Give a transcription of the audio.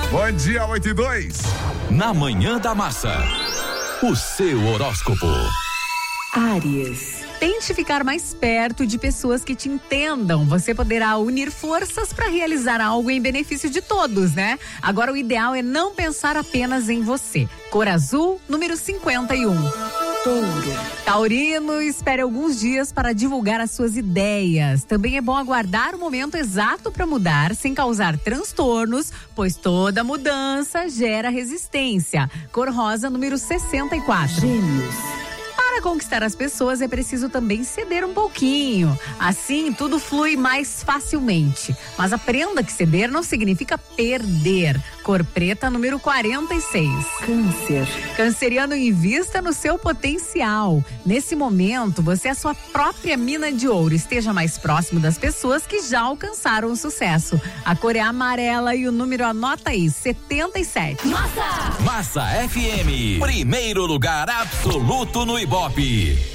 Bom dia, 8:02. Na Manhã da Massa, o seu horóscopo. Áries. Tente ficar mais perto de pessoas que te entendam. Você poderá unir forças para realizar algo em benefício de todos, né? Agora o ideal é não pensar apenas em você. Cor azul, número 51. Touro. Taurino, espere alguns dias para divulgar as suas ideias. Também é bom aguardar o momento exato para mudar, sem causar transtornos, pois toda mudança gera resistência. Cor rosa, número 64. Gêmeos. Para conquistar as pessoas é preciso também ceder um pouquinho. Assim, tudo flui mais facilmente. Mas aprenda que ceder não significa perder. Cor preta, número 46. Câncer. Canceriano, invista no seu potencial. Nesse momento, você é a sua própria mina de ouro. Esteja mais próximo das pessoas que já alcançaram o sucesso. A cor é amarela e o número, anota aí, 77. Massa FM, primeiro lugar absoluto no Ibope.